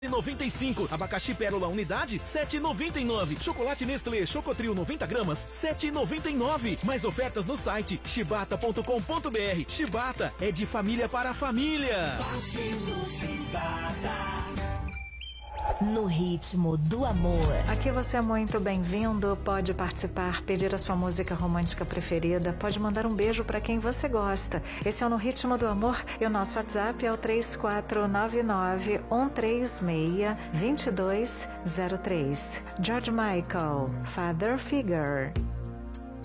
R$95. Abacaxi Pérola unidade, R$7,99. Chocolate Nestlé Chocotrio 90 gramas, R$7,99. Mais ofertas no site chibata.com.br. Chibata é de família para família. No ritmo do amor. Aqui você é muito bem-vindo, pode participar, pedir a sua música romântica preferida, pode mandar um beijo para quem você gosta. Esse é o No Ritmo do Amor e o nosso WhatsApp é o 3499-136-2203. George Michael, Father Figure.